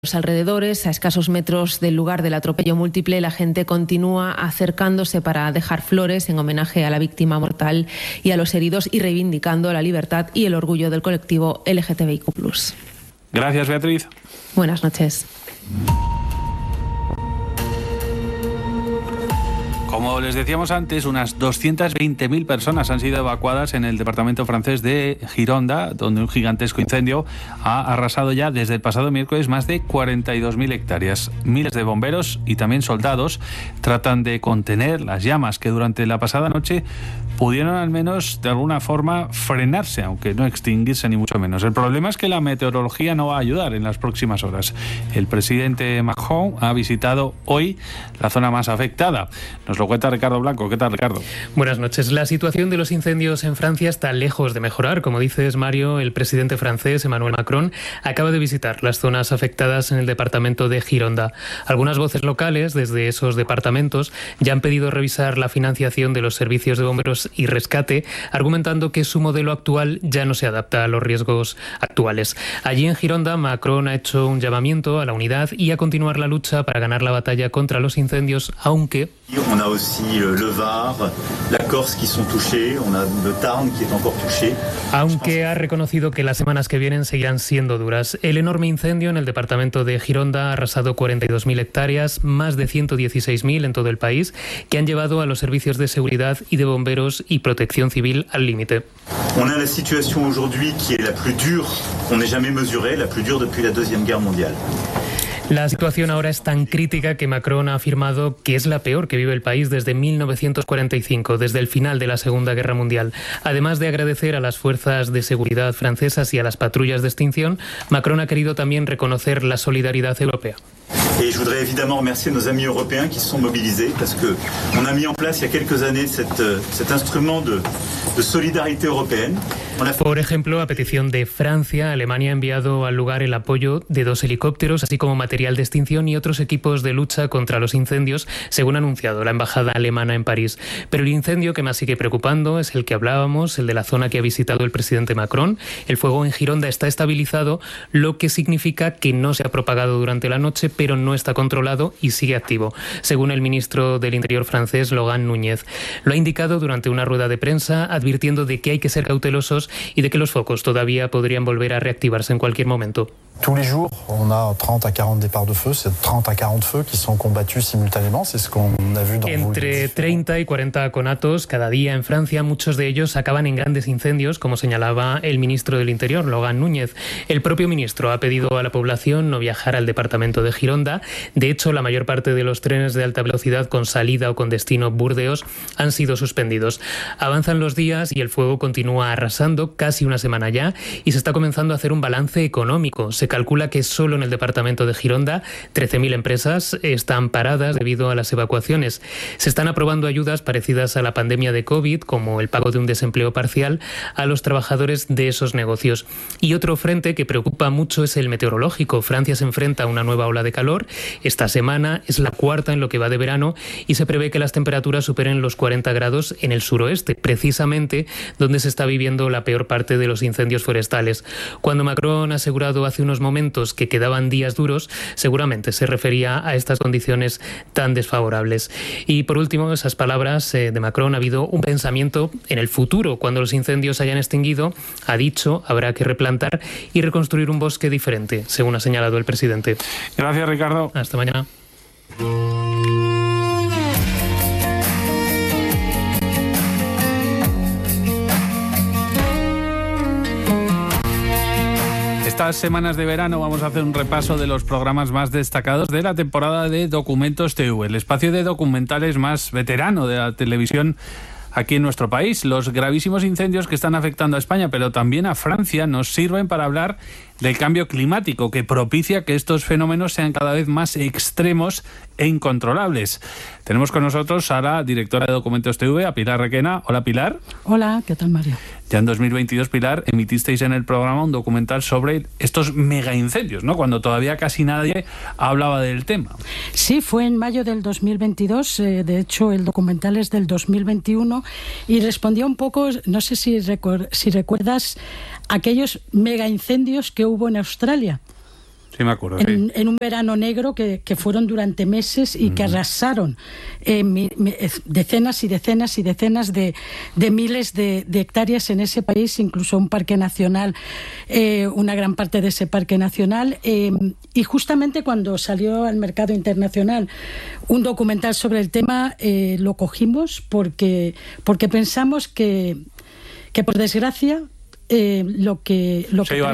los alrededores, a escasos metros del lugar del atropello múltiple, la gente continúa acercándose para dejar flores en homenaje a la víctima mortal y a los heridos y reivindicando la libertad y el orgullo del colectivo LGTBIQ+. Gracias, Beatriz. Buenas noches. Como les decíamos antes, unas 220.000 personas han sido evacuadas en el departamento francés de Gironda, donde un gigantesco incendio ha arrasado ya desde el pasado miércoles más de 42.000 hectáreas. Miles de bomberos y también soldados tratan de contener las llamas que durante la pasada noche pudieron al menos de alguna forma frenarse, aunque no extinguirse ni mucho menos. El problema es que la meteorología no va a ayudar en las próximas horas. El presidente Macron ha visitado hoy la zona más afectada. Nos lo cuenta Ricardo Blanco. ¿Qué tal, Ricardo? Buenas noches. La situación de los incendios en Francia está lejos de mejorar. Como dices, Mario, el presidente francés, Emmanuel Macron, acaba de visitar las zonas afectadas en el departamento de Gironda. Algunas voces locales desde esos departamentos ya han pedido revisar la financiación de los servicios de bomberos y rescate, argumentando que su modelo actual ya no se adapta a los riesgos actuales. Allí en Gironda, Macron ha hecho un llamamiento a la unidad y a continuar la lucha para ganar la batalla contra los incendios, aunque on a aussi le Var, la Corse qui sont touchés, on a le Tarn qui est encore touché. Aunque ha reconocido que las semanas que vienen seguirán siendo duras. El enorme incendio en el departamento de Gironda ha arrasado 42.000 hectáreas, más de 116.000 en todo el país, que han llevado a los servicios de seguridad y de bomberos y protección civil al límite. On a la situation aujourd'hui qui est la plus dure qu'on ait jamais mesurée, la plus dure depuis la Deuxième Guerre mondiale. La situación ahora es tan crítica que Macron ha afirmado que es la peor que vive el país desde 1945, desde el final de la Segunda Guerra Mundial. Además de agradecer a las fuerzas de seguridad francesas y a las patrullas de extinción, Macron ha querido también reconocer la solidaridad europea. Et je voudrais évidemment remercier nos amis européens qui se sont mobilisés parce que on a mis en place il y a quelques années cet instrument de solidarité européenne. Por ejemplo, a petición de Francia, Alemania ha enviado al lugar el apoyo de 2 helicópteros, así como material de extinción y otros equipos de lucha contra los incendios, según ha anunciado la embajada alemana en París. Pero el incendio que más sigue preocupando es el que hablábamos, el de la zona que ha visitado el presidente Macron. El fuego en Gironda está estabilizado, lo que significa que no se ha propagado durante la noche, pero no está controlado y sigue activo, según el ministro del Interior francés, Laurent Nunez. Lo ha indicado durante una rueda de prensa, advirtiendo de que hay que ser cautelosos y de que los focos todavía podrían volver a reactivarse en cualquier momento. Tous les jours, on a 30 à 40 départs de feu, c'est 30 à 40 feux qui sont combattus simultanément, c'est ce qu'on a vu dans Entre 30 y 40 conatos cada día en Francia, muchos de ellos acaban en grandes incendios, como señalaba el ministro del Interior, Laurent Nunez. El propio ministro ha pedido a la población no viajar al departamento de Gironda. De hecho, la mayor parte de los trenes de alta velocidad con salida o con destino Burdeos han sido suspendidos. Avanzan los días y el fuego continúa arrasando casi una semana ya y se está comenzando a hacer un balance económico. Se calcula que solo en el departamento de Gironda 13.000 empresas están paradas debido a las evacuaciones. Se están aprobando ayudas parecidas a la pandemia de COVID, como el pago de un desempleo parcial a los trabajadores de esos negocios. Y otro frente que preocupa mucho es el meteorológico. Francia se enfrenta a una nueva ola de calor. Esta semana es la 4ª en lo que va de verano y se prevé que las temperaturas superen los 40 grados en el suroeste, precisamente donde se está viviendo la peor parte de los incendios forestales. Cuando Macron ha asegurado hace unos momentos que quedaban días duros, seguramente se refería a estas condiciones tan desfavorables. Y por último, esas palabras de Macron, ha habido un pensamiento en el futuro. Cuando los incendios se hayan extinguido, ha dicho, habrá que replantar y reconstruir un bosque diferente, según ha señalado el presidente. Gracias, Ricardo. Hasta mañana. Estas semanas de verano vamos a hacer un repaso de los programas más destacados de la temporada de Documentos TV, el espacio de documentales más veterano de la televisión aquí en nuestro país. Los gravísimos incendios que están afectando a España, pero también a Francia, nos sirven para hablar del cambio climático, que propicia que estos fenómenos sean cada vez más extremos e incontrolables. Tenemos con nosotros a la directora de Documentos TV, a Pilar Requena. Hola, Pilar. Hola, ¿qué tal, Mario? Ya en 2022, Pilar, emitisteis en el programa un documental sobre estos megaincendios, ¿no? Cuando todavía casi nadie hablaba del tema. Sí, fue en mayo del 2022. De hecho, el documental es del 2021 y respondía un poco, no sé si recuerdas, aquellos megaincendios que hubo en Australia. Sí, me acuerdo. En un verano negro que fueron durante meses y que arrasaron decenas y decenas y decenas de miles de hectáreas en ese país, incluso un parque nacional, una gran parte de ese parque nacional. Y justamente cuando salió al mercado internacional un documental sobre el tema, lo cogimos porque pensamos que por desgracia lo que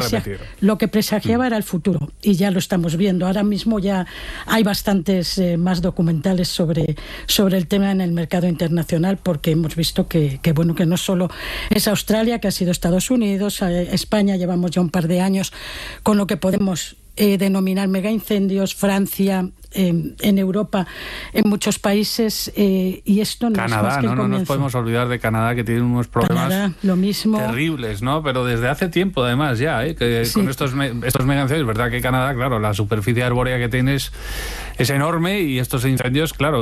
presagiaba era el futuro, y ya lo estamos viendo. Ahora mismo ya hay bastantes más documentales sobre el tema en el mercado internacional, porque hemos visto que no solo es Australia, que ha sido Estados Unidos, España, llevamos ya un par de años con lo que podemos denominar megaincendios, Francia, en Europa, en muchos países, y esto no Canadá, es más que el comienzo. No nos podemos olvidar de Canadá, que tiene unos problemas Canadá, lo mismo. terribles, ¿no? Pero desde hace tiempo, además, ya, que sí. Con estos megaincendios, verdad que Canadá, claro, la superficie arbórea que tiene es enorme, y estos incendios, claro,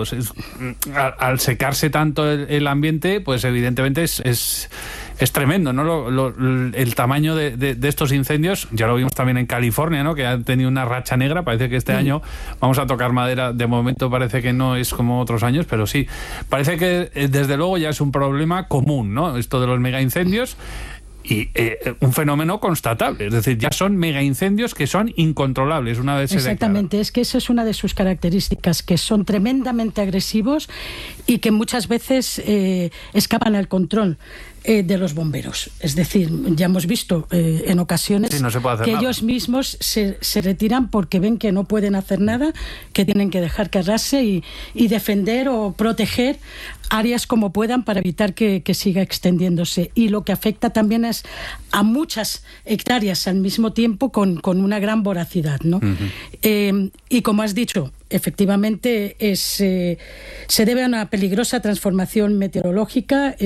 al secarse tanto el ambiente, pues evidentemente es tremendo, ¿no? El tamaño de estos incendios. Ya lo vimos también en California, ¿no? Que han tenido una racha negra. Parece que este año, vamos a tocar madera, de momento parece que no es como otros años, pero sí, parece que desde luego ya es un problema común, ¿no? Esto de los megaincendios. Y un fenómeno constatable, es decir, ya son megaincendios que son incontrolables una vez se declaran. Exactamente, es que esa es una de sus características, que son tremendamente agresivos y que muchas veces escapan al control de los bomberos. Es decir, ya hemos visto en ocasiones que ellos mismos se retiran porque ven que no pueden hacer nada, que tienen que dejar que arrase y defender o proteger áreas como puedan para evitar que siga extendiéndose. Y lo que afecta también es a muchas hectáreas al mismo tiempo, con una gran voracidad, ¿no? Uh-huh. Y como has dicho, efectivamente se debe a una peligrosa transformación meteorológica.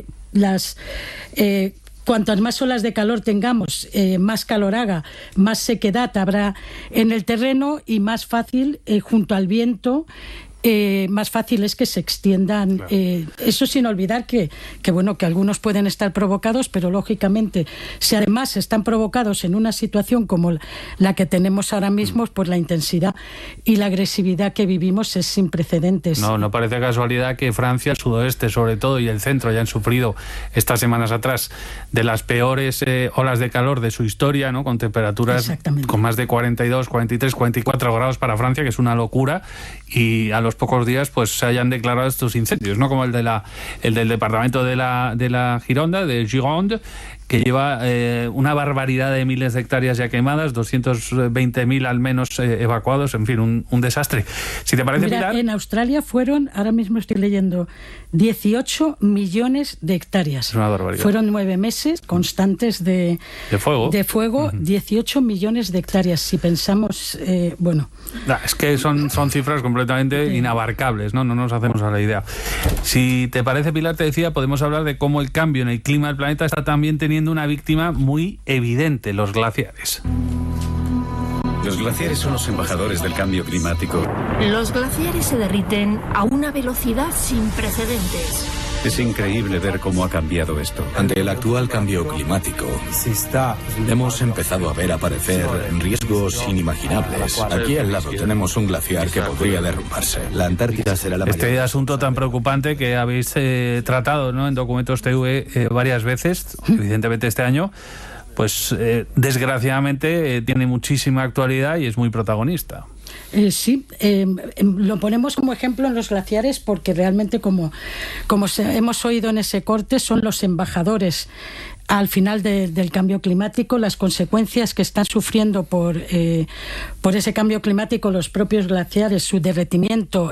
Cuantas más olas de calor tengamos, más calor haga, más sequedad habrá en el terreno, y más fácil, junto al viento, más fácil es que se extiendan. Claro. Eso sin olvidar que algunos pueden estar provocados, pero lógicamente, si además están provocados en una situación como la que tenemos ahora mismo, pues la intensidad y la agresividad que vivimos es sin precedentes. No parece casualidad que Francia, el sudoeste sobre todo, y el centro ya han sufrido estas semanas atrás de las peores olas de calor de su historia, ¿no? Con temperaturas con más de 42, 43, 44 grados para Francia, que es una locura, y a los pocos días pues se hayan declarado estos incendios, ¿no? Como el del departamento de la Gironda, de Gironde, que lleva una barbaridad de miles de hectáreas ya quemadas, 220.000 al menos evacuados, en fin, un desastre. Si te parece, Pilar... En Australia fueron, ahora mismo estoy leyendo, 18 millones de hectáreas. Es una barbaridad. Fueron 9 meses constantes de fuego. Uh-huh. 18 millones de hectáreas. Si pensamos, es que son cifras completamente inabarcables, ¿no? No nos hacemos a la idea. Si te parece, Pilar, te decía, podemos hablar de cómo el cambio en el clima del planeta está también teniendo una víctima muy evidente: los glaciares. Los glaciares son los embajadores del cambio climático. Los glaciares se derriten a una velocidad sin precedentes. Es increíble ver cómo ha cambiado esto. Ante el actual cambio climático, hemos empezado a ver aparecer riesgos inimaginables. Aquí al lado tenemos un glaciar que podría derrumbarse. La Antártida será la mayor. Este asunto tan preocupante que habéis tratado, ¿no?, en Documentos TV varias veces, evidentemente este año, pues desgraciadamente tiene muchísima actualidad y es muy protagonista. Sí, lo ponemos como ejemplo en los glaciares porque realmente, como hemos oído en ese corte, son los embajadores al final del cambio climático. Las consecuencias que están sufriendo por ese cambio climático los propios glaciares, su derretimiento,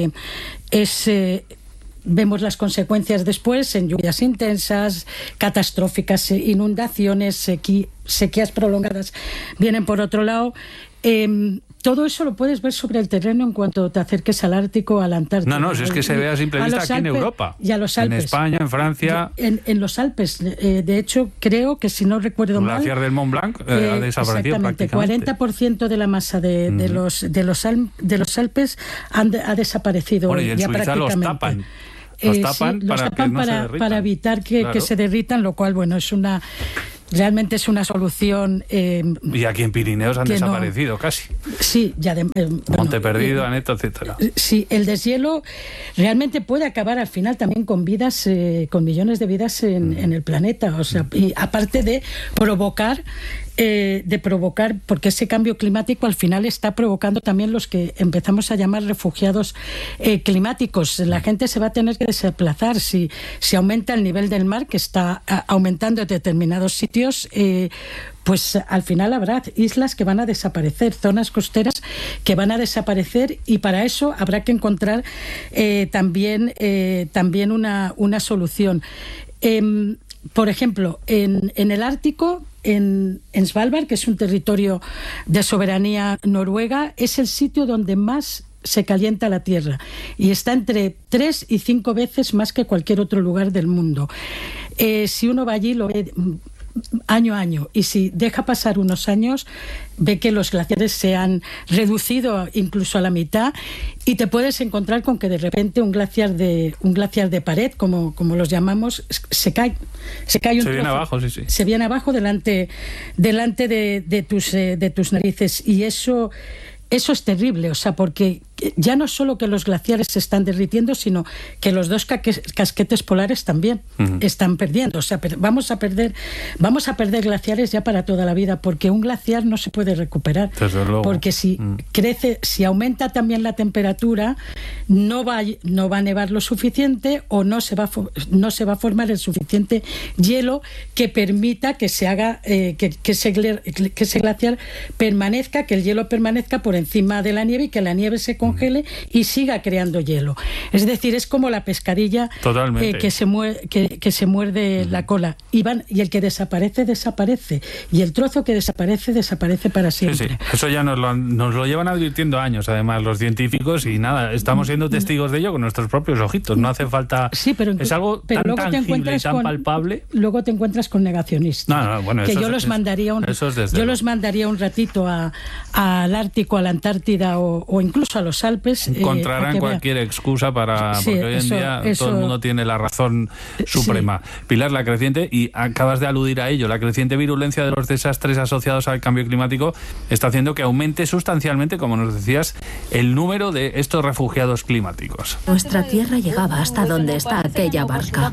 vemos las consecuencias después en lluvias intensas, catastróficas, inundaciones, sequías prolongadas vienen por otro lado. Todo eso lo puedes ver sobre el terreno en cuanto te acerques al Ártico, a la Antártida. No, es que se ve a simple vista aquí en Europa. Y a los Alpes. En España, en Francia. En los Alpes. De hecho, creo que, si no recuerdo mal, el glaciar del Mont Blanc ha desaparecido prácticamente. 40% de la masa de los Alpes ha desaparecido. Bueno, y en ya Suiza prácticamente. Los tapan para que no se derritan. Para evitar que se derritan, lo cual, es una realmente es una solución... y aquí en Pirineos han desaparecido casi. Sí, ya Monte Perdido, Aneto, etcétera. Sí, el deshielo realmente puede acabar al final también con vidas, con millones de vidas en el planeta. O sea, y aparte de provocar, porque ese cambio climático al final está provocando también los que empezamos a llamar refugiados climáticos. La gente se va a tener que desplazar si aumenta el nivel del mar, que está aumentando en determinados sitios. Pues al final habrá islas que van a desaparecer, zonas costeras que van a desaparecer, y para eso habrá que encontrar también una solución. Por ejemplo, en el Ártico, en Svalbard, que es un territorio de soberanía noruega, es el sitio donde más se calienta la Tierra y está entre 3 y 5 veces más que cualquier otro lugar del mundo. Si uno va allí, lo ve año a año, y si deja pasar unos años, ve que los glaciares se han reducido incluso a la mitad, y te puedes encontrar con que de repente un glaciar de pared, como los llamamos, se cae un trozo, viene abajo, sí. Se viene abajo delante de tus narices, y eso es terrible, o sea, porque ya no solo que los glaciares se están derritiendo, sino que los 2 casquetes polares también están perdiendo. O sea, vamos a perder glaciares ya para toda la vida, porque un glaciar no se puede recuperar. Desde luego. Porque si crece, si aumenta también la temperatura, no va a nevar lo suficiente, o no se va a formar el suficiente hielo que permita que se haga que ese glaciar permanezca, que el hielo permanezca por encima de la nieve, y que la nieve se congele y siga creando hielo. Es decir, es como la pescadilla que se muerde la cola, y el que desaparece, y el trozo que desaparece para siempre. Sí. Eso ya nos lo llevan advirtiendo años, además, los científicos, y nada, estamos siendo testigos de ello con nuestros propios ojitos. No hace falta... Sí, es algo tan tangible y tan palpable. Luego te encuentras con negacionistas. Yo los mandaría un ratito al Ártico, a la Antártida, o incluso a los Alpes. Encontrarán cualquier excusa porque hoy en día todo el mundo tiene la razón suprema. Pilar, la creciente, y acabas de aludir a ello, la creciente virulencia de los desastres asociados al cambio climático está haciendo que aumente sustancialmente, como nos decías, el número de estos refugiados climáticos. Nuestra tierra llegaba hasta donde está aquella barca.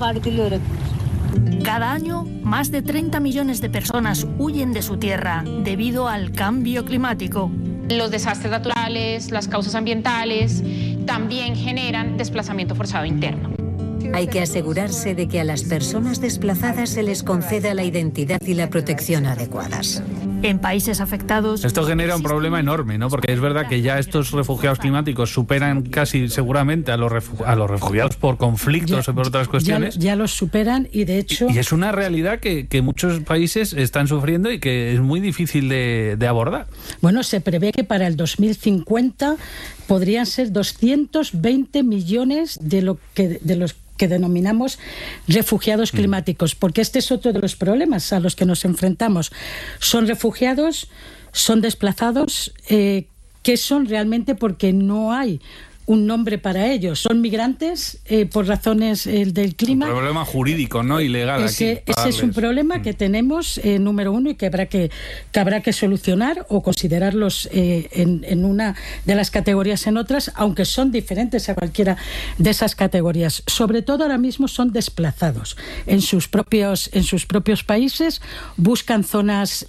Cada año, más de 30 millones de personas huyen de su tierra debido al cambio climático. Los desastres naturales, las causas ambientales, también generan desplazamiento forzado interno. Hay que asegurarse de que a las personas desplazadas se les conceda la identidad y la protección adecuadas. En países afectados... Esto genera un problema enorme, ¿no? Porque es verdad que ya estos refugiados climáticos superan casi seguramente a los refugiados por conflictos o por otras cuestiones. Ya los superan, y de hecho... Y es una realidad que muchos países están sufriendo y que es muy difícil de abordar. Bueno, se prevé que para el 2050 podrían ser 220 millones de los que denominamos refugiados climáticos, porque este es otro de los problemas a los que nos enfrentamos. Son refugiados, son desplazados, que son realmente porque no hay un nombre para ellos. Son migrantes por razones del clima. Un problema jurídico, ¿no? Ilegal. Ese es un problema que tenemos, número uno, y que habrá que solucionar o considerarlos en una de las categorías en otras, aunque son diferentes a cualquiera de esas categorías. Sobre todo ahora mismo son desplazados en sus propios países, buscan zonas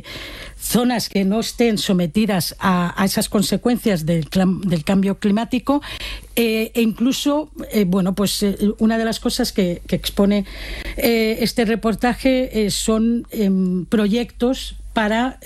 que no estén sometidas a esas consecuencias del cambio climático, e incluso, una de las cosas que expone este reportaje son proyectos para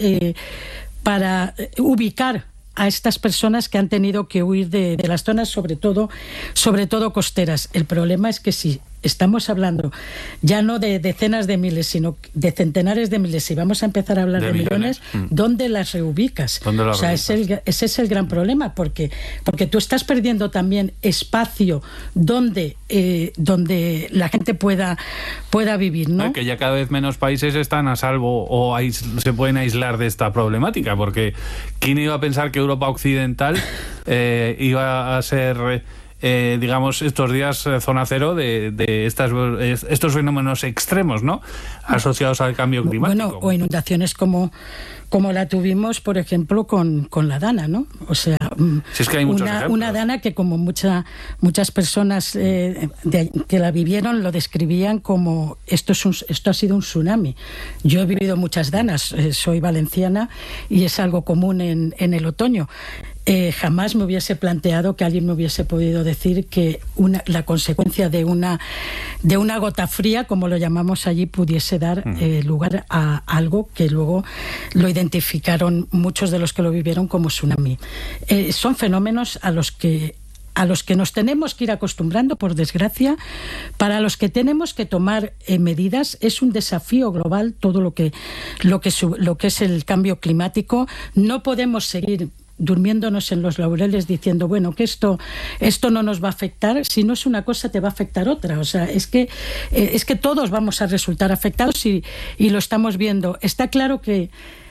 ubicar a estas personas que han tenido que huir de las zonas, sobre todo costeras. El problema es que si estamos hablando ya no de decenas de miles, sino de centenares de miles, y vamos a empezar a hablar de millones, ¿dónde las reubicas? Ese es el gran problema, porque tú estás perdiendo también espacio donde la gente pueda vivir, ¿no? Que ya cada vez menos países están a salvo o se pueden aislar de esta problemática, porque ¿quién iba a pensar que Europa Occidental iba a ser digamos, estos días zona cero de estos fenómenos extremos, ¿no?, asociados al cambio climático. Bueno, o inundaciones como la tuvimos, por ejemplo, con la Dana, ¿no? O sea, si es que hay una Dana que, como muchas personas que la vivieron, lo describían como esto ha sido un tsunami. Yo he vivido muchas Danas, soy valenciana y es algo común en el otoño. Jamás me hubiese planteado que alguien me hubiese podido decir que la consecuencia de una gota fría, como lo llamamos allí, pudiese dar lugar a algo que luego lo identificaron muchos de los que lo vivieron como tsunami. Son fenómenos a los que nos tenemos que ir acostumbrando, por desgracia, para los que tenemos que tomar medidas. Es un desafío global todo lo que es el cambio climático. No podemos seguir durmiéndonos en los laureles diciendo, bueno, que esto no nos va a afectar. Si no es una cosa, te va a afectar otra. O sea, es que todos vamos a resultar afectados y lo estamos viendo. Está claro que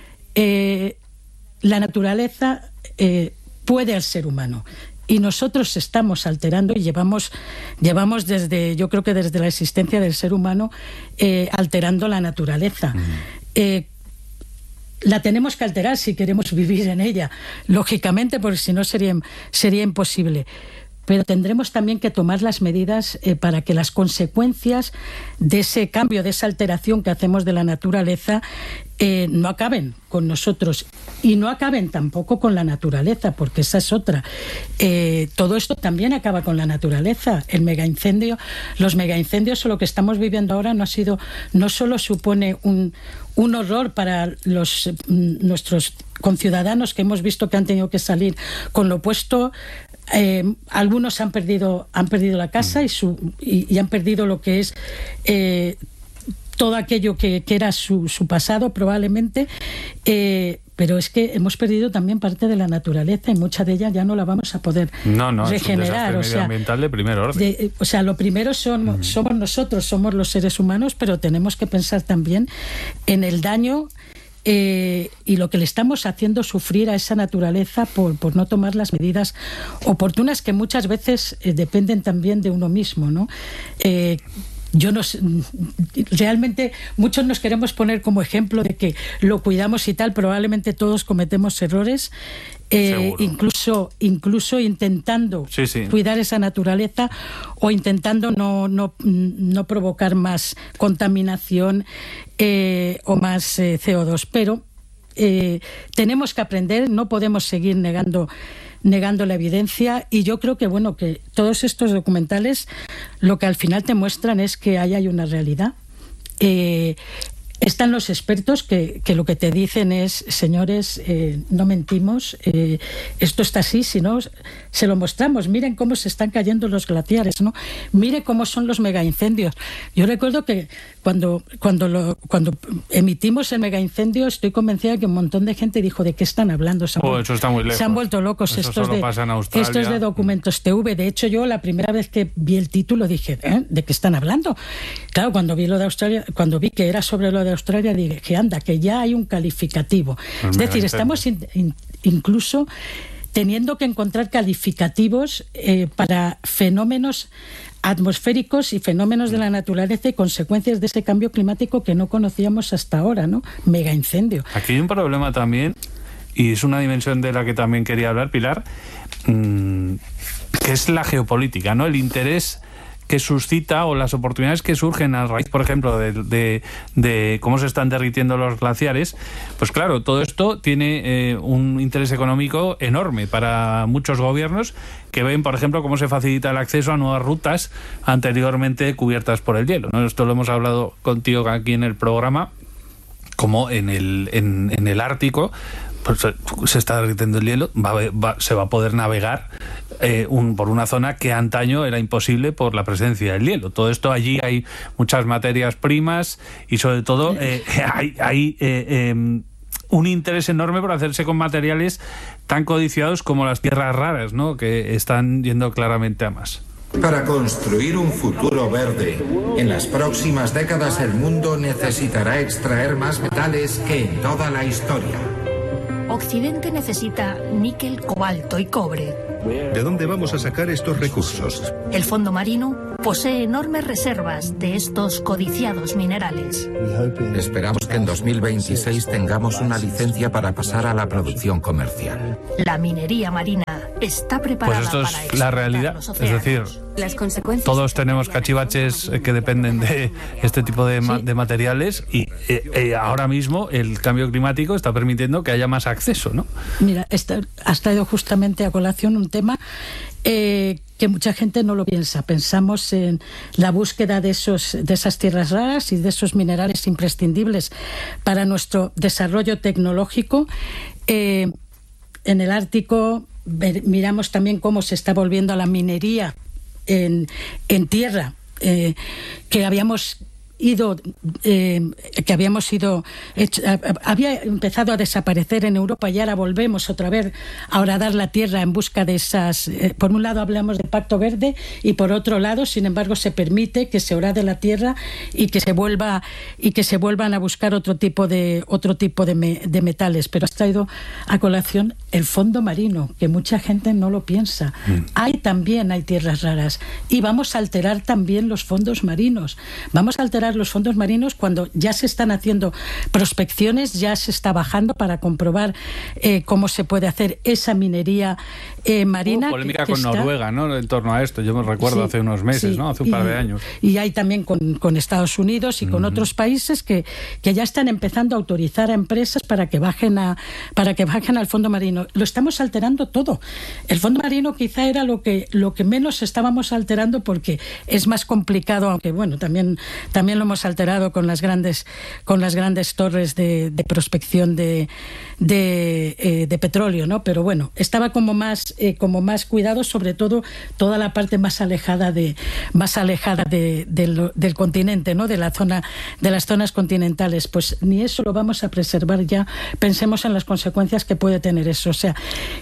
la naturaleza puede al ser humano. Y nosotros estamos alterando y llevamos yo creo que desde la existencia del ser humano, alterando la naturaleza. La tenemos que alterar si queremos vivir en ella, lógicamente, porque si no sería imposible. Pero tendremos también que tomar las medidas para que las consecuencias de ese cambio, de esa alteración que hacemos de la naturaleza, no acaben con nosotros y no acaben tampoco con la naturaleza, porque esa es otra. Todo esto también acaba con la naturaleza. Los megaincendios o lo que estamos viviendo ahora no solo supone un horror para nuestros conciudadanos que hemos visto que han tenido que salir con lo opuesto. Algunos han perdido la casa y han perdido lo que es todo aquello que era su pasado, probablemente, pero es que hemos perdido también parte de la naturaleza y mucha de ella ya no la vamos a poder regenerar. Es un desastre medioambiental de primer orden. Lo primero somos nosotros, somos los seres humanos, pero tenemos que pensar también en el daño y lo que le estamos haciendo sufrir a esa naturaleza por no tomar las medidas oportunas, que muchas veces dependen también de uno mismo, ¿no? Realmente muchos nos queremos poner como ejemplo de que lo cuidamos y tal. Probablemente todos cometemos errores, incluso intentando cuidar esa naturaleza o intentando no provocar más contaminación o más CO2. Pero tenemos que aprender, no podemos seguir negando la evidencia, y yo creo que que todos estos documentales lo que al final te muestran es que ahí hay una realidad. Están los expertos que lo que te dicen es, señores, no mentimos, esto está así, si no, se lo mostramos. Miren cómo se están cayendo los glaciares, ¿no? Mire cómo son los megaincendios. Yo recuerdo que cuando emitimos el megaincendio, estoy convencida que un montón de gente dijo, ¿de qué están hablando? Eso está muy lejos. Se han vuelto locos estos de Documentos TV. De hecho, yo la primera vez que vi el título dije, ¿de qué están hablando? Claro, cuando vi lo de Australia, cuando vi que era sobre lo de Australia, dije que ya hay un calificativo. Es decir, estamos incluso teniendo que encontrar calificativos para fenómenos atmosféricos y fenómenos de la naturaleza y consecuencias de ese cambio climático que no conocíamos hasta ahora, ¿no? Megaincendio. Aquí hay un problema también, y es una dimensión de la que también quería hablar, Pilar, que es la geopolítica, ¿no? El interés que suscita o las oportunidades que surgen a raíz, por ejemplo, de cómo se están derritiendo los glaciares. Pues claro, todo esto tiene un interés económico enorme para muchos gobiernos que ven, por ejemplo, cómo se facilita el acceso a nuevas rutas anteriormente cubiertas por el hielo, ¿no? Esto lo hemos hablado contigo aquí en el programa, como en el Ártico pues se está derritiendo el hielo, se va a poder navegar por una zona que antaño era imposible por la presencia del hielo. Todo esto, allí hay muchas materias primas y sobre todo hay un interés enorme por hacerse con materiales tan codiciados como las tierras raras, ¿no?, que están yendo claramente a más. Para construir un futuro verde, en las próximas décadas el mundo necesitará extraer más metales que en toda la historia. Occidente necesita níquel, cobalto y cobre. ¿De dónde vamos a sacar estos recursos? El fondo marino posee enormes reservas de estos codiciados minerales. Esperamos que en 2026 tengamos una licencia para pasar a la producción comercial. La minería marina está preparada pues esto para es la realidad, es decir, las consecuencias. Todos tenemos cachivaches que dependen de este tipo de materiales y ahora mismo el cambio climático está permitiendo que haya más acceso, ¿no? Mira, has traído justamente a colación un tema que mucha gente no lo piensa. Pensamos en la búsqueda de esas tierras raras y de esos minerales imprescindibles para nuestro desarrollo tecnológico. En el Ártico miramos también cómo se está volviendo a la minería en tierra, que había empezado a desaparecer en Europa y ahora volvemos otra vez a horadar la tierra en busca de esas. Por un lado hablamos del Pacto Verde y por otro lado, sin embargo, se permite que se horade la tierra y que se vuelvan a buscar otro tipo de metales. Pero has traído a colación el fondo marino, que mucha gente no lo piensa. Hay tierras raras y vamos a alterar también los fondos marinos. Vamos a alterar los fondos marinos cuando ya se están haciendo prospecciones, ya se está bajando para comprobar cómo se puede hacer esa minería marina. Hubo polémica con Noruega, ¿no? En torno a esto, yo me recuerdo hace unos meses, ¿no? Hace un par de años. Y hay también con Estados Unidos y con otros países que ya están empezando a autorizar a empresas para que bajen al fondo marino. Lo estamos alterando todo. El fondo marino quizá era lo que menos estábamos alterando porque es más complicado, aunque bueno, también lo hemos alterado con las grandes torres de prospección de petróleo, ¿no? Pero bueno, estaba como más cuidado, sobre todo toda la parte más alejada del continente, ¿no? De las zonas continentales. Pues ni eso lo vamos a preservar ya. Pensemos en las consecuencias que puede tener eso. O sea,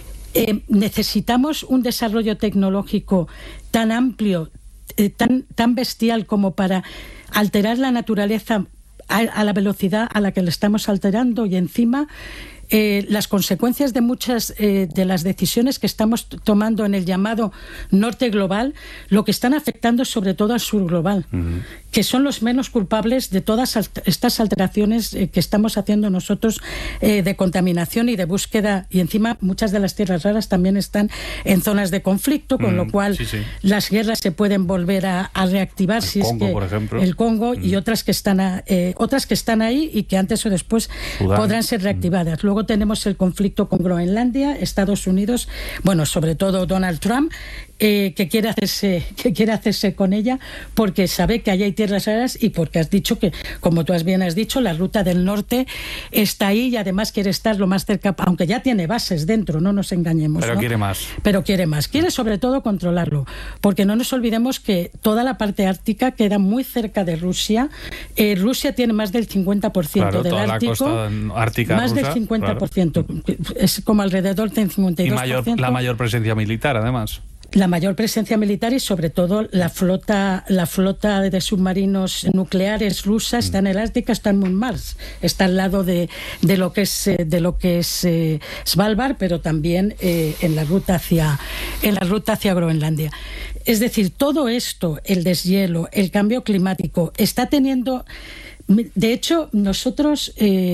necesitamos un desarrollo tecnológico tan amplio, tan bestial como para alterar la naturaleza a la velocidad a la que le estamos alterando y encima las consecuencias de muchas de las decisiones que estamos tomando en el llamado norte global, lo que están afectando sobre todo al sur global, que son los menos culpables de todas estas alteraciones que estamos haciendo nosotros de contaminación y de búsqueda, y encima muchas de las tierras raras también están en zonas de conflicto, con lo cual las guerras se pueden volver a reactivar, el Congo, por ejemplo. El Congo y otras que están ahí y que antes o después Sudán. Podrán ser reactivadas. Luego tenemos el conflicto con Groenlandia, Estados Unidos, bueno, sobre todo Donald Trump, que quiere hacerse con ella porque sabe que allí hay tierras raras y porque has dicho que, como tú bien has dicho, la ruta del norte está ahí y además quiere estar lo más cerca, aunque ya tiene bases dentro, no nos engañemos. Pero ¿no? quiere más. Pero quiere más. Quiere sobre todo controlarlo, porque no nos olvidemos que toda la parte ártica queda muy cerca de Rusia. Rusia tiene más del 50% del Ártico. La costa ártica más rusa, del 50%. Claro. Es como alrededor del 52%. Y la mayor presencia militar, además. La mayor presencia militar y sobre todo la flota de submarinos nucleares rusa está en el Ártico, está en Murmansk, está al lado de lo que es Svalbard, pero también en la ruta hacia Groenlandia. Es decir, todo esto, el deshielo, el cambio climático, está teniendo. De hecho, nosotros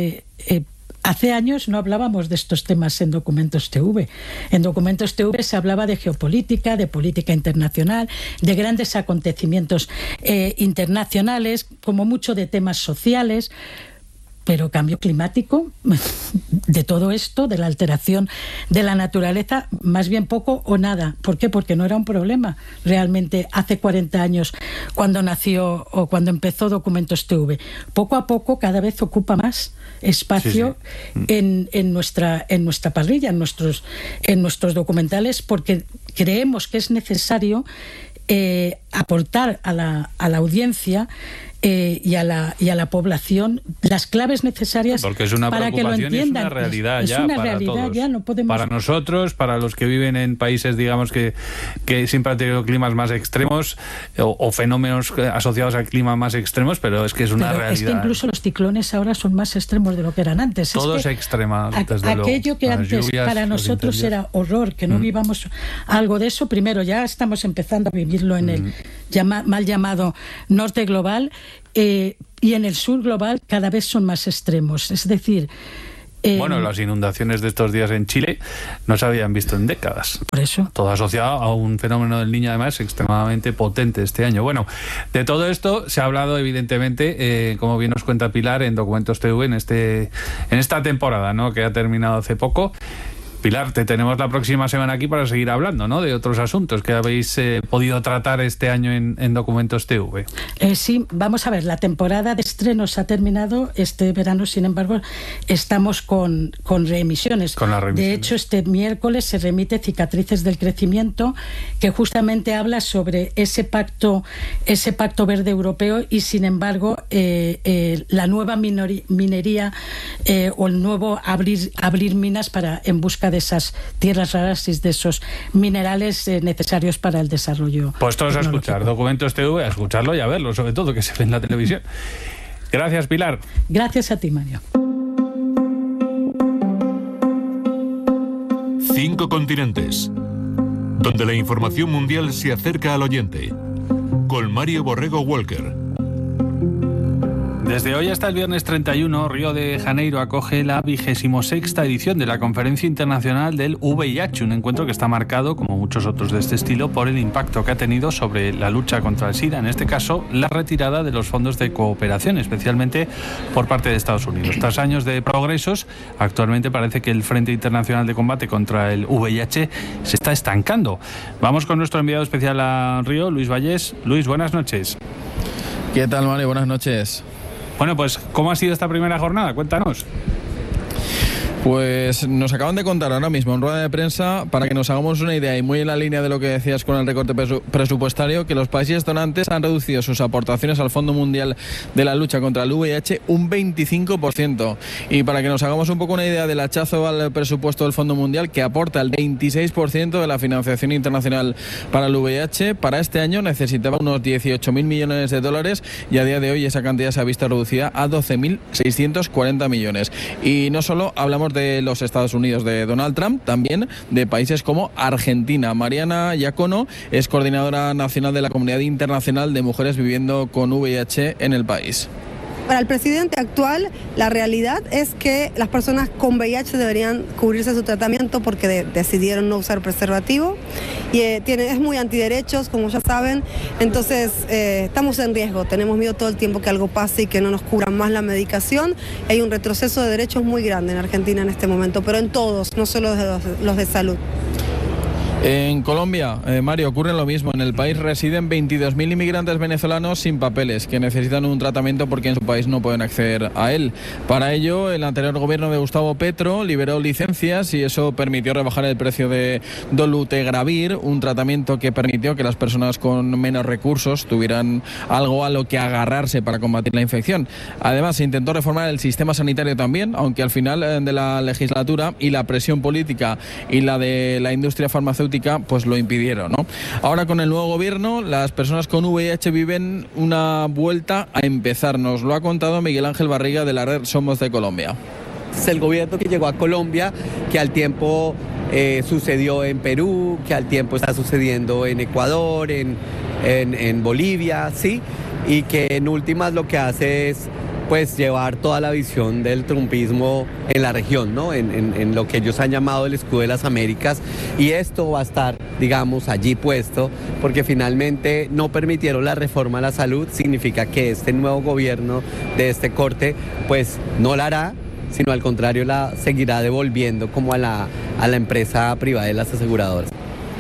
hace años no hablábamos de estos temas en Documentos TV. En Documentos TV se hablaba de geopolítica, de política internacional, de grandes acontecimientos internacionales, como mucho de temas sociales. Pero cambio climático, de todo esto, de la alteración de la naturaleza, más bien poco o nada. ¿Por qué? Porque no era un problema realmente hace 40 años cuando nació o cuando empezó Documentos TV. Poco a poco cada vez ocupa más espacio en nuestra parrilla, en nuestros documentales, porque creemos que es necesario aportar a la audiencia y a la población las claves necesarias para que lo entiendan. Es una realidad es ya una para realidad, todos. ya no podemos... Para nosotros, para los que viven en países, digamos, que siempre han tenido climas más extremos o fenómenos asociados al clima más extremos, pero es que es una realidad. Es que incluso los ciclones ahora son más extremos de lo que eran antes. Todo es extremo, desde luego. Aquello que antes lluvias, para nosotros era horror, que no vivamos algo de eso. Primero, ya estamos empezando a vivirlo en el mal llamado norte global, y en el sur global cada vez son más extremos. Es decir... Bueno, las inundaciones de estos días en Chile no se habían visto en décadas. Por eso. Todo asociado a un fenómeno del Niño, además, extremadamente potente este año. Bueno, de todo esto se ha hablado, evidentemente, como bien nos cuenta Pilar, en Documentos TV, en esta temporada, ¿no?, que ha terminado hace poco. Pilar, te tenemos la próxima semana aquí para seguir hablando, ¿no?, de otros asuntos que habéis podido tratar este año en Documentos TV. Sí, vamos a ver, la temporada de estrenos ha terminado este verano, sin embargo, estamos con reemisiones. Con las reemisiones. De hecho, este miércoles se remite Cicatrices del Crecimiento, que justamente habla sobre ese pacto verde europeo y, sin embargo, la nueva minería o el nuevo abrir minas en busca de esas tierras raras y de esos minerales necesarios para el desarrollo. Pues todos a escuchar Documentos TV, a escucharlo y a verlo, sobre todo, que se ve en la televisión. Gracias, Pilar. Gracias a ti, Mario. 5 continentes, donde la información mundial se acerca al oyente. Con Mario Borrego Walker. Desde hoy hasta el viernes 31, Río de Janeiro acoge la 26ª edición de la Conferencia Internacional del VIH, un encuentro que está marcado, como muchos otros de este estilo, por el impacto que ha tenido sobre la lucha contra el SIDA, en este caso, la retirada de los fondos de cooperación, especialmente por parte de Estados Unidos. Tras años de progresos, actualmente parece que el Frente Internacional de Combate contra el VIH se está estancando. Vamos con nuestro enviado especial a Río, Luis Vallés. Luis, buenas noches. ¿Qué tal, Mario? Buenas noches. Bueno, pues, ¿cómo ha sido esta primera jornada? Cuéntanos. Pues nos acaban de contar ahora mismo en rueda de prensa, para que nos hagamos una idea y muy en la línea de lo que decías con el recorte presupuestario, que los países donantes han reducido sus aportaciones al Fondo Mundial de la Lucha contra el VIH un 25%. Y para que nos hagamos un poco una idea del hachazo al presupuesto del Fondo Mundial, que aporta el 26% de la financiación internacional para el VIH, para este año necesitaba unos 18.000 millones de dólares y a día de hoy esa cantidad se ha visto reducida a 12.640 millones. Y no solo hablamos de los Estados Unidos de Donald Trump, también de países como Argentina. Mariana Iacono es coordinadora nacional de la Comunidad Internacional de Mujeres Viviendo con VIH en el país. Para el presidente actual, la realidad es que las personas con VIH deberían cubrirse su tratamiento porque decidieron no usar preservativo y es muy antiderechos, como ya saben. Entonces estamos en riesgo, tenemos miedo todo el tiempo que algo pase y que no nos cubran más la medicación. Hay un retroceso de derechos muy grande en Argentina en este momento, pero en todos, no solo los de salud. En Colombia, Mario, ocurre lo mismo. En el país residen 22.000 inmigrantes venezolanos sin papeles que necesitan un tratamiento porque en su país no pueden acceder a él. Para ello, el anterior gobierno de Gustavo Petro liberó licencias y eso permitió rebajar el precio de dolutegravir, un tratamiento que permitió que las personas con menos recursos tuvieran algo a lo que agarrarse para combatir la infección. Además, se intentó reformar el sistema sanitario también, aunque al final de la legislatura y la presión política y la de la industria farmacéutica pues lo impidieron, ¿no? Ahora con el nuevo gobierno las personas con VIH viven una vuelta a empezar. Nos lo ha contado Miguel Ángel Barriga de la red Somos de Colombia. Es el gobierno que llegó a Colombia, que al tiempo sucedió en Perú, que al tiempo está sucediendo en Ecuador, en Bolivia, ¿sí? Y que en últimas lo que hace es pues llevar toda la visión del trumpismo en la región, ¿no? En lo que ellos han llamado el escudo de las Américas, y esto va a estar, digamos, allí puesto, porque finalmente no permitieron la reforma a la salud. Significa que este nuevo gobierno de este corte, pues no la hará, sino al contrario la seguirá devolviendo como a la empresa privada de las aseguradoras.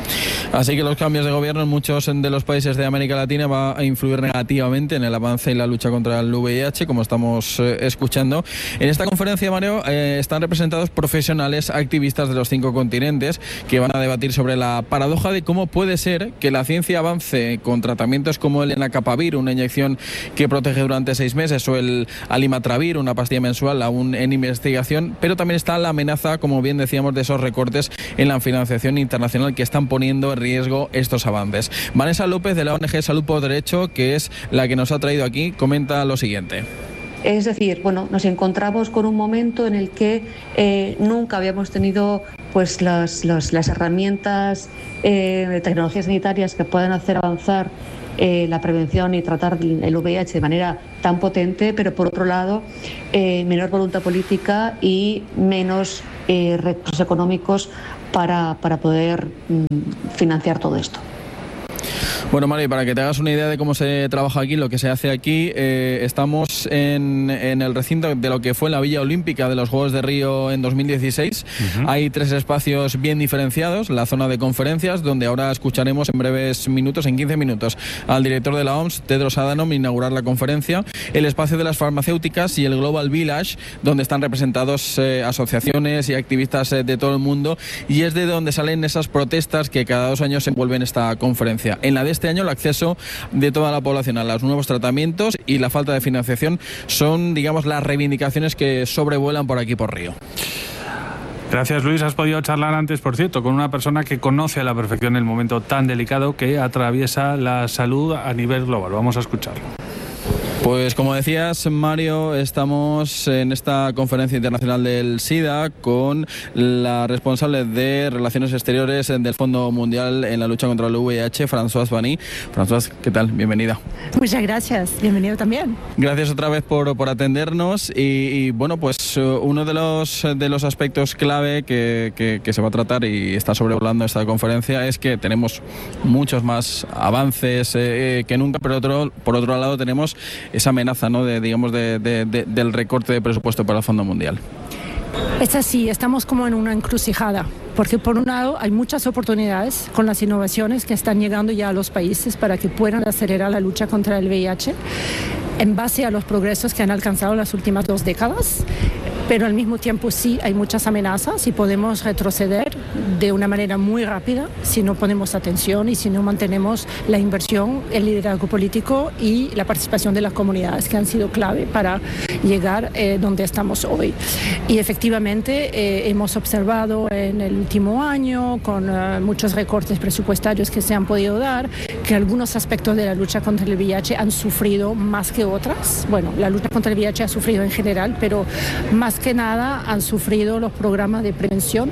Así que los cambios de gobierno en muchos de los países de América Latina va a influir negativamente en el avance y la lucha contra el VIH, como estamos escuchando. En esta conferencia, Mario, están representados profesionales, activistas de los 5 continentes que van a debatir sobre la paradoja de cómo puede ser que la ciencia avance con tratamientos como el lenacapavir, una inyección que protege durante 6 meses, o el alimatravir, una pastilla mensual, aún en investigación, pero también está la amenaza, como bien decíamos, de esos recortes en la financiación internacional que están poniendo en riesgo estos avances. Vanessa López, de la ONG Salud por Derecho, que es la que nos ha traído aquí, comenta lo siguiente. Es decir, bueno, nos encontramos con un momento en el que nunca habíamos tenido pues las herramientas de tecnologías sanitarias que puedan hacer avanzar la prevención y tratar el VIH de manera tan potente, pero por otro lado menor voluntad política y menos recursos económicos para poder financiar todo esto. Bueno, Mari, para que te hagas una idea de cómo se trabaja aquí, lo que se hace aquí, estamos en el recinto de lo que fue la Villa Olímpica de los Juegos de Río en 2016. Hay 3 espacios bien diferenciados: la zona de conferencias, donde ahora escucharemos en breves minutos, en 15 minutos, al director de la OMS, Tedros Adhanom, inaugurar la conferencia; el espacio de las farmacéuticas y el Global Village, donde están representados asociaciones y activistas de todo el mundo, y es de donde salen esas protestas que cada 2 años se envuelven esta conferencia. En la de este año, el acceso de toda la población a los nuevos tratamientos y la falta de financiación son, digamos, las reivindicaciones que sobrevuelan por aquí por Río. Gracias, Luis. Has podido charlar antes, por cierto, con una persona que conoce a la perfección el momento tan delicado que atraviesa la salud a nivel global. Vamos a escucharlo. Pues como decías, Mario, estamos en esta conferencia internacional del SIDA con la responsable de Relaciones Exteriores del Fondo Mundial en la lucha contra el VIH, Françoise Bani. Françoise, ¿qué tal? Bienvenida. Muchas gracias. Bienvenido también. Gracias otra vez por atendernos y bueno, pues uno de los aspectos clave que se va a tratar y está sobrevolando esta conferencia es que tenemos muchos más avances que nunca, pero por otro lado tenemos esa amenaza, ¿no?, del recorte de presupuesto para el Fondo Mundial. Es así, estamos como en una encrucijada, porque por un lado hay muchas oportunidades con las innovaciones que están llegando ya a los países para que puedan acelerar la lucha contra el VIH en base a los progresos que han alcanzado las últimas 2 décadas, pero al mismo tiempo sí hay muchas amenazas y podemos retroceder de una manera muy rápida si no ponemos atención y si no mantenemos la inversión, el liderazgo político y la participación de las comunidades, que han sido clave para llegar donde estamos hoy. Y efectivamente hemos observado en el último año, con muchos recortes presupuestarios que se han podido dar, que algunos aspectos de la lucha contra el VIH han sufrido más que otras. Bueno, la lucha contra el VIH ha sufrido en general, pero más que nada han sufrido los programas de prevención,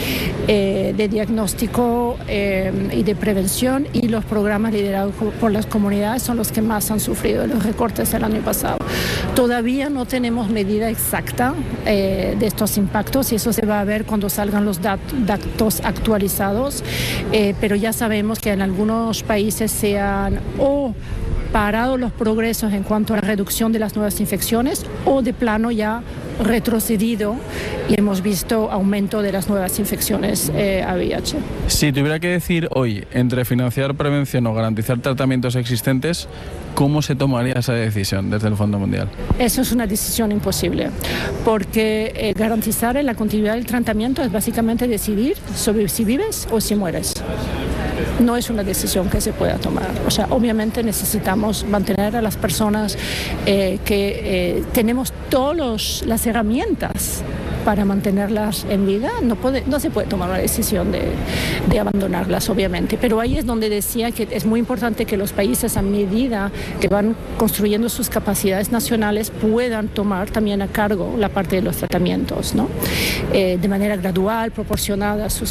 de diagnóstico y de prevención, y los programas liderados por las comunidades son los que más han sufrido los recortes del año pasado. Todavía no tenemos medida exacta de estos impactos y eso se va a ver cuando salgan los datos actualizados, pero ya sabemos que en algunos países se han parado los progresos en cuanto a la reducción de las nuevas infecciones o de plano ya retrocedido y hemos visto aumento de las nuevas infecciones a VIH. Si tuviera que decir hoy entre financiar prevención o garantizar tratamientos existentes, ¿cómo se tomaría esa decisión desde el Fondo Mundial? Eso es una decisión imposible, porque garantizar la continuidad del tratamiento es básicamente decidir sobre si vives o si mueres. No es una decisión que se pueda tomar. O sea, obviamente necesitamos mantener a las personas que tenemos todas las herramientas para mantenerlas en vida. No se puede tomar una decisión de abandonarlas, obviamente. Pero ahí es donde decía que es muy importante que los países, a medida que van construyendo sus capacidades nacionales, puedan tomar también a cargo la parte de los tratamientos, ¿no? De manera gradual, proporcionada a sus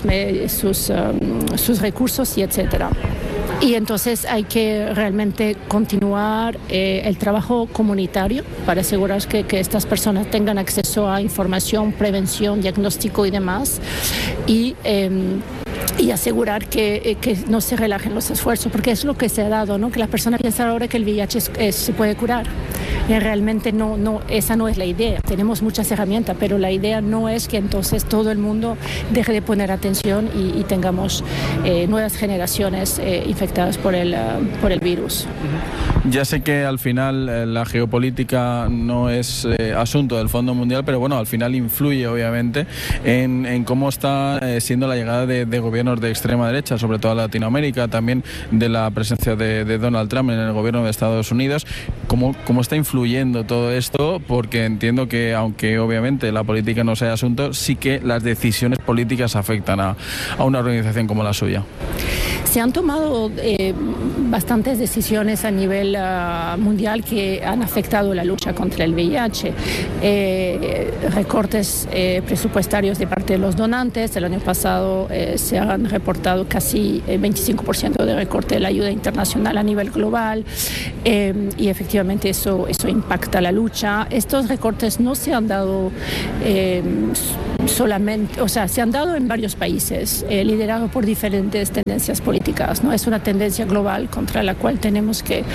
recursos y etcétera. Y entonces hay que realmente continuar el trabajo comunitario para asegurar que estas personas tengan acceso a información, prevención, diagnóstico y demás, y asegurar que no se relajen los esfuerzos, porque es lo que se ha dado, ¿no? Que las personas piensan ahora que el VIH se puede curar. realmente esa no es la idea. Tenemos muchas herramientas, pero la idea no es que entonces todo el mundo deje de poner atención y tengamos nuevas generaciones infectadas por el virus. Ya sé que al final la geopolítica no es asunto del Fondo Mundial, pero bueno, al final influye obviamente en cómo está siendo la llegada de gobiernos de extrema derecha, sobre todo a Latinoamérica, también de la presencia de Donald Trump en el gobierno de Estados Unidos. ¿Cómo está influyendo todo esto? Porque entiendo que, aunque obviamente la política no sea asunto, sí que las decisiones políticas afectan a una organización como la suya. Se han tomado bastantes decisiones a nivel mundial que han afectado la lucha contra el VIH. Recortes presupuestarios de parte de los donantes. El año pasado se han reportado casi 25% de recorte de la ayuda internacional a nivel global y efectivamente eso impacta la lucha. Estos recortes no se han dado solamente, o sea, se han dado en varios países, liderado por diferentes tendencias políticas, ¿no? Es una tendencia global contra la cual tenemos que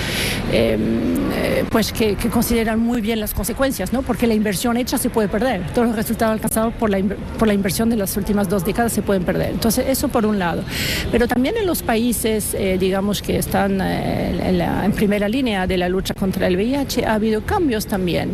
considerar muy bien las consecuencias, ¿no? Porque la inversión hecha se puede perder. Todos los resultados alcanzados por la inversión de las últimas 2 décadas se pueden perder. Entonces, eso por un lado. Pero también en los países, digamos, que están en primera línea de la lucha contra el VIH, ha habido cambios también.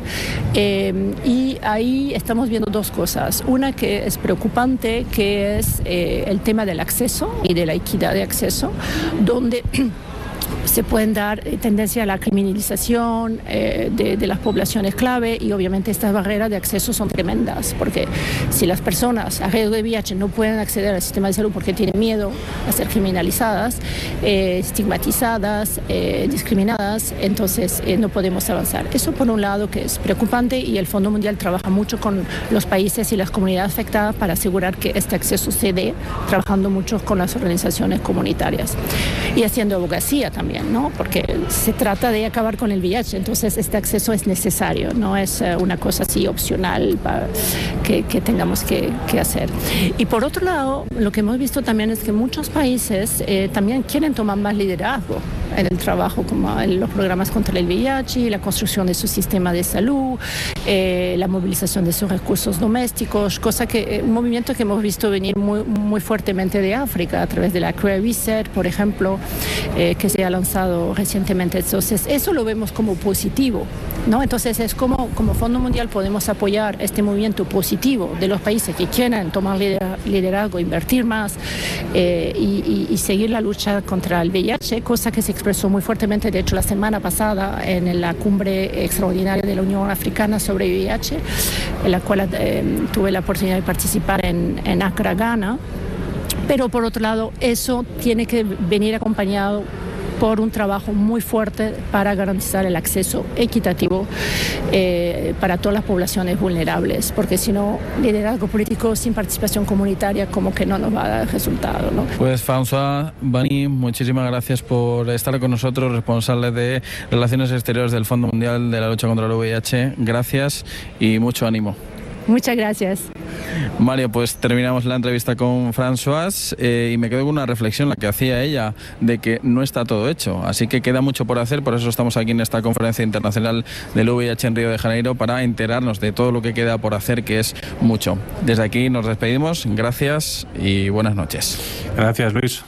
Y ahí estamos viendo 2 cosas. Una que es preocupante, que es el tema del acceso y de la equidad de acceso, donde se pueden dar tendencia a la criminalización de las poblaciones clave, y obviamente estas barreras de acceso son tremendas, porque si las personas alrededor de VIH no pueden acceder al sistema de salud porque tienen miedo a ser criminalizadas, estigmatizadas, discriminadas, entonces no podemos avanzar. Eso por un lado, que es preocupante, y el Fondo Mundial trabaja mucho con los países y las comunidades afectadas para asegurar que este acceso se dé, trabajando mucho con las organizaciones comunitarias y haciendo abogacía también, ¿no? Porque se trata de acabar con el VIH, entonces este acceso es necesario, no es una cosa así opcional que tengamos que hacer. Y por otro lado, lo que hemos visto también es que muchos países también quieren tomar más liderazgo en el trabajo, como en los programas contra el VIH, la construcción de su sistema de salud, la movilización de sus recursos domésticos, un movimiento que hemos visto venir muy, muy fuertemente de África a través de la Crea Reset, por ejemplo, que se ha lanzado recientemente. Entonces, eso lo vemos como positivo, ¿no? Entonces, es como Fondo Mundial podemos apoyar este movimiento positivo de los países que quieran tomar liderazgo, invertir más y seguir la lucha contra el VIH, cosa que se expresó muy fuertemente, de hecho, la semana pasada en la cumbre extraordinaria de la Unión Africana sobre VIH, en la cual tuve la oportunidad de participar en Accra, Ghana. Pero por otro lado, eso tiene que venir acompañado por un trabajo muy fuerte para garantizar el acceso equitativo para todas las poblaciones vulnerables, porque si no, liderazgo político sin participación comunitaria como que no nos va a dar resultado, ¿no? Pues Françoise Bani, muchísimas gracias por estar con nosotros, responsable de Relaciones Exteriores del Fondo Mundial de la Lucha contra el VIH. Gracias y mucho ánimo. Muchas gracias. Mario, pues terminamos la entrevista con Françoise y me quedo con una reflexión, la que hacía ella, de que no está todo hecho, así que queda mucho por hacer. Por eso estamos aquí en esta conferencia internacional del VIH en Río de Janeiro, para enterarnos de todo lo que queda por hacer, que es mucho. Desde aquí nos despedimos, gracias y buenas noches. Gracias, Luis.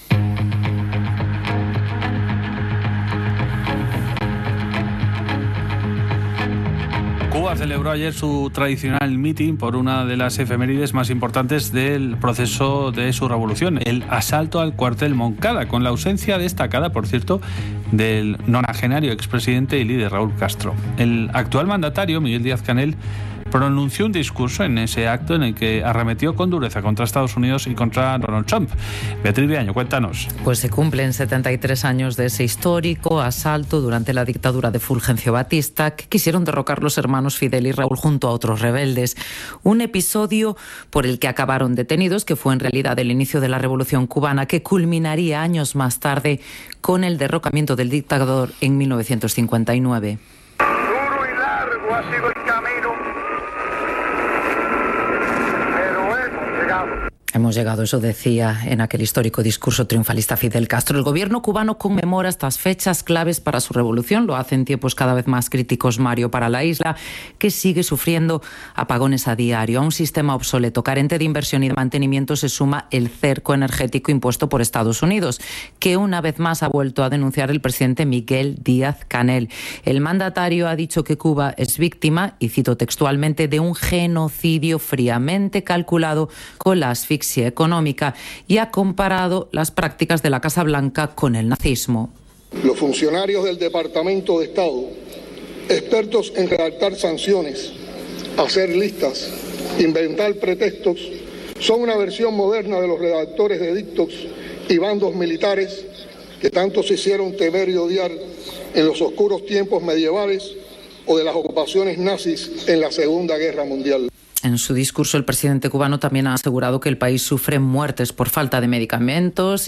Cuba celebró ayer su tradicional meeting por una de las efemérides más importantes del proceso de su revolución, el asalto al cuartel Moncada, con la ausencia destacada, por cierto, del nonagenario expresidente y líder Raúl Castro. El actual mandatario, Miguel Díaz-Canel, pronunció un discurso en ese acto en el que arremetió con dureza contra Estados Unidos y contra Donald Trump. Beatriz Viaño, cuéntanos. Pues se cumplen 73 años de ese histórico asalto durante la dictadura de Fulgencio Batista, que quisieron derrocar los hermanos Fidel y Raúl junto a otros rebeldes. Un episodio por el que acabaron detenidos, que fue en realidad el inicio de la Revolución Cubana, que culminaría años más tarde con el derrocamiento del dictador en 1959. Duro y largo ha sido el camino, pero hemos llegado. Hemos llegado, eso decía en aquel histórico discurso triunfalista Fidel Castro. El gobierno cubano conmemora estas fechas claves para su revolución. Lo hace en tiempos cada vez más críticos, Mario, para la isla, que sigue sufriendo apagones a diario. A un sistema obsoleto, carente de inversión y de mantenimiento, se suma el cerco energético impuesto por Estados Unidos, que una vez más ha vuelto a denunciar el presidente Miguel Díaz-Canel. El mandatario ha dicho que Cuba es víctima, y cito textualmente, de un genocidio fríamente calculado con la asfixia económica, y ha comparado las prácticas de la Casa Blanca con el nazismo. Los funcionarios del Departamento de Estado, expertos en redactar sanciones, hacer listas, inventar pretextos, son una versión moderna de los redactores de edictos y bandos militares que tanto se hicieron temer y odiar en los oscuros tiempos medievales o de las ocupaciones nazis en la Segunda Guerra Mundial. En su discurso, el presidente cubano también ha asegurado que el país sufre muertes por falta de medicamentos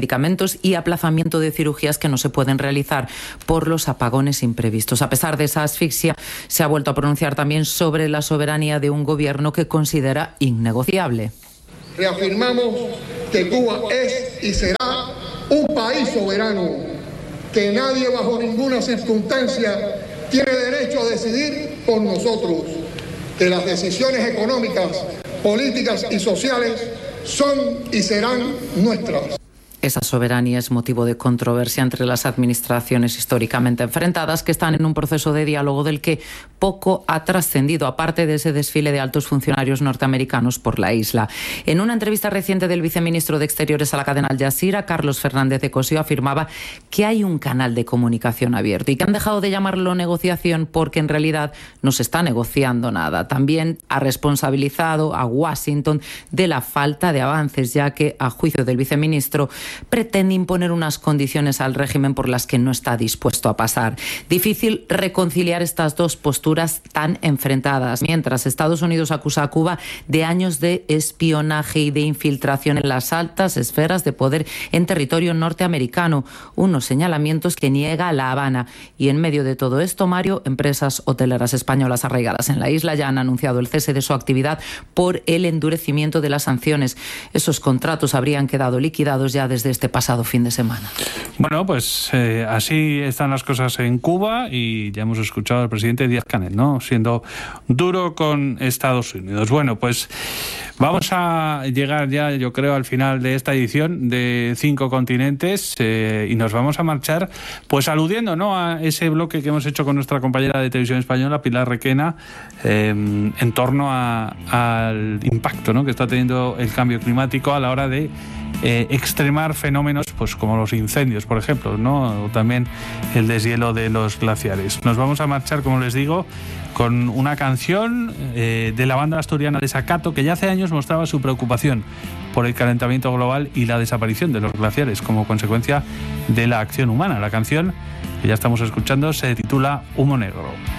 y aplazamiento de cirugías que no se pueden realizar por los apagones imprevistos. A pesar de esa asfixia, se ha vuelto a pronunciar también sobre la soberanía de un gobierno que considera innegociable. Reafirmamos que Cuba es y será un país soberano, que nadie bajo ninguna circunstancia tiene derecho a decidir por nosotros, que las decisiones económicas, políticas y sociales son y serán nuestras. Esa soberanía es motivo de controversia entre las administraciones históricamente enfrentadas, que están en un proceso de diálogo del que poco ha trascendido, aparte de ese desfile de altos funcionarios norteamericanos por la isla. En una entrevista reciente del viceministro de Exteriores a la cadena Al Jazeera, Carlos Fernández de Cosío, afirmaba que hay un canal de comunicación abierto y que han dejado de llamarlo negociación porque en realidad no se está negociando nada. También ha responsabilizado a Washington de la falta de avances, ya que, a juicio del viceministro, pretende imponer unas condiciones al régimen por las que no está dispuesto a pasar. Difícil reconciliar estas dos posturas tan enfrentadas, mientras Estados Unidos acusa a Cuba de años de espionaje y de infiltración en las altas esferas de poder en territorio norteamericano, unos señalamientos que niega La Habana. Y en medio de todo esto, Mario, empresas hoteleras españolas arraigadas en la isla ya han anunciado el cese de su actividad por el endurecimiento de las sanciones. Esos contratos habrían quedado liquidados ya desde este pasado fin de semana. Bueno, pues así están las cosas en Cuba, y ya hemos escuchado al presidente Díaz-Canel, ¿no?, siendo duro con Estados Unidos. Bueno, pues vamos a llegar ya, yo creo, al final de esta edición de 5 continentes, y nos vamos a marchar pues aludiendo, ¿no?, a ese bloque que hemos hecho con nuestra compañera de televisión española, Pilar Requena, en torno al impacto, ¿no?, que está teniendo el cambio climático a la hora de extremar fenómenos pues como los incendios, por ejemplo, ¿no?, o también el deshielo de los glaciares. Nos vamos a marchar, como les digo, con una canción de la banda asturiana Desacato, que ya hace años mostraba su preocupación por el calentamiento global y la desaparición de los glaciares como consecuencia de la acción humana. La canción que ya estamos escuchando se titula Humo Negro.